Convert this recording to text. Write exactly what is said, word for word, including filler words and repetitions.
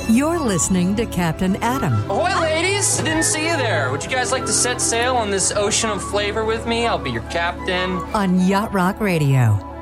You're listening to Captain Adam. Ahoy, ladies! I didn't see you there. Would you guys like to set sail on this ocean of flavor with me? I'll be your captain. On Yacht Rock Radio.